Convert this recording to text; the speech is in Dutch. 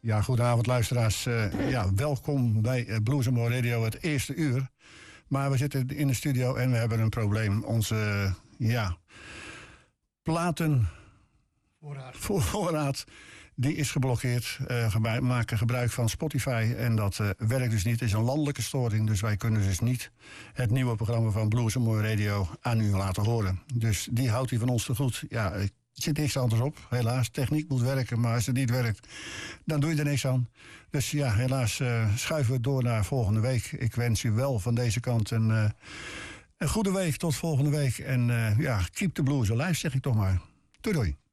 Ja, goedenavond luisteraars. Welkom bij Blues & More Radio, het eerste uur. Maar we zitten in de studio en we hebben een probleem. Onze platen voorraad die is geblokkeerd. We maken gebruik van Spotify en dat werkt dus niet. Het is een landelijke storing, dus wij kunnen dus niet het nieuwe programma van Blues & More Radio aan u laten horen. Dus die houdt u van ons te goed. Ja, er zit niks anders op, helaas. Techniek moet werken, maar als het niet werkt, dan doe je er niks aan. Dus ja, helaas schuiven we door naar volgende week. Ik wens u wel van deze kant een goede week tot volgende week. En keep the blues alive, zeg ik toch maar. Doei doei.